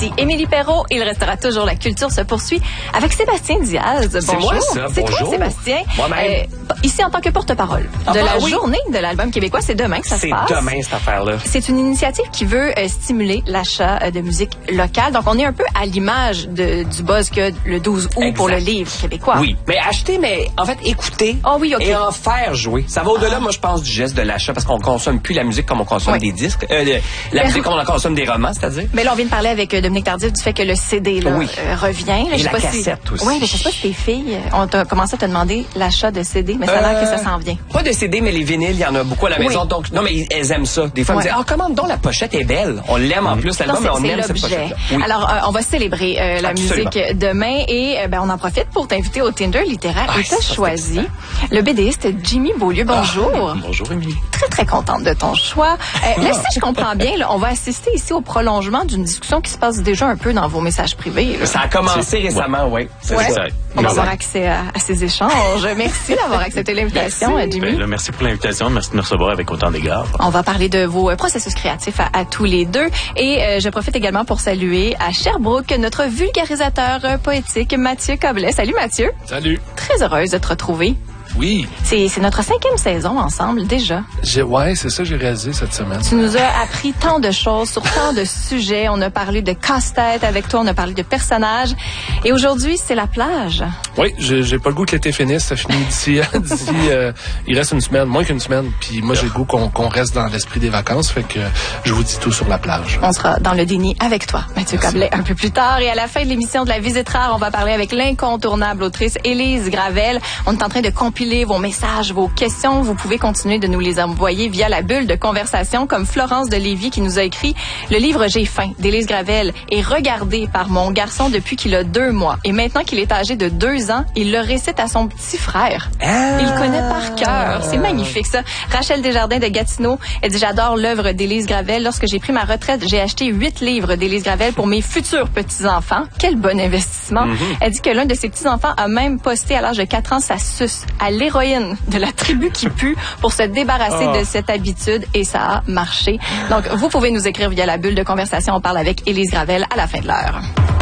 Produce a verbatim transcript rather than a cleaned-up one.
Ici Émilie Perrault. Il restera toujours la culture se poursuit avec Sébastien Diaz. Bonjour. C'est moi ça, C'est bonjour. toi, Sébastien. Moi-même. Euh, ici en tant que porte-parole Ah, de bah, la oui. journée de l'album québécois. C'est demain que ça se passe. C'est demain, cette affaire-là. C'est une initiative qui veut euh, stimuler l'achat euh, de musique locale. Donc, on est un peu à l'image de, du buzz que le douze août Exact. pour le livre québécois. Oui, mais acheter, mais en fait, écouter Ah oui, ok. et en faire jouer. Ça va au-delà, moi, je pense, du geste de l'achat parce qu'on consomme plus la musique comme on consomme Oui. des disques. Euh, le- la musique comme on en consomme des romans, c'est-à-dire. Mais là, on vient de parler avec euh, Dominique Tardif du fait que le C D là, Oui. euh, revient. Là, Et je sais la pas cassette si... aussi. Oui, mais je sais pas si tes filles ont t- commencé à te demander l'achat de C D, mais ça a l'air Euh, que ça s'en vient. Pas de C D, mais les vinyles, il y en a beaucoup à la Oui. maison. Donc, non, mais elles aiment ça. Des fois, Ouais. elles me disent, ah, commande donc, la pochette est belle. On l'aime en plus, Non, l'album, mais on c'est aime c'est cette l'objet. pochette-là. Oui. Alors, euh, on va célébrer euh, la Absolument. musique demain et euh, ben, on en profite pour t'inviter au Tinder littéraire. Ah, et t'as ça, c'est choisi excitant. le BDiste Jimmy Beaulieu. Bonjour. Bonjour, Émilie. Très, très contente de ton choix. Euh, là, si je comprends bien, là, on va assister ici au prolongement d'une discussion qui se passe déjà un peu dans vos messages privés. là. Ça a commencé C'est- récemment, oui. C'est Ouais. ça. On va Exact. avoir accès à, à ces échanges. Merci d'avoir accepté l'invitation, euh, Jimmy. Ben, là, merci pour l'invitation. Merci de me recevoir avec autant d'égards. On va parler de vos euh, processus créatifs à, à tous les deux. Et euh, je profite également pour saluer à Sherbrooke notre vulgarisateur euh, poétique Mathieu Coblet. Salut Mathieu. Salut. Très heureuse de te retrouver. Oui. C'est c'est notre cinquième saison ensemble déjà. J'ai, ouais, c'est ça que j'ai réalisé cette semaine. Tu nous as appris tant de choses sur tant de sujets. On a parlé de casse-tête avec toi, on a parlé de personnages. Et aujourd'hui, c'est la plage. Oui, j'ai, j'ai pas le goût que l'été finisse. Ça finit d'ici, d'ici euh, il reste une semaine, moins qu'une semaine. Puis moi, j'ai le goût qu'on, qu'on reste dans l'esprit des vacances. Fait que je vous dis tout sur la plage. On sera dans le déni avec toi, Mathieu Merci. Coblet, un peu plus tard. Et à la fin de l'émission de La Visite Rare, on va parler avec l'incontournable autrice Élise Gravel. On est en train de compiler vos messages, vos questions. Vous pouvez continuer de nous les envoyer via la bulle de conversation, comme Florence de Lévis qui nous a écrit « Le livre J'ai faim » d'Élise Gravel est regardé par mon garçon depuis qu'il a deux mois. Et maintenant qu'il est âgé de deux ans, il le récite à son petit frère. Ah! Il le connaît par cœur. C'est magnifique, ça. Rachel Desjardins de Gatineau, elle dit « J'adore l'œuvre d'Élise Gravel. Lorsque j'ai pris ma retraite, j'ai acheté huit livres d'Élise Gravel pour mes futurs petits-enfants. Quel bon investissement. Mm-hmm. Elle dit que l'un de ses petits-enfants a même posté à l'âge de quatre ans sa suce à l'héroïne de la tribu qui pue pour se débarrasser Oh. de cette habitude et ça a marché. Donc, vous pouvez nous écrire via la bulle de conversation. On parle avec Élise Gravel à la fin de l'heure.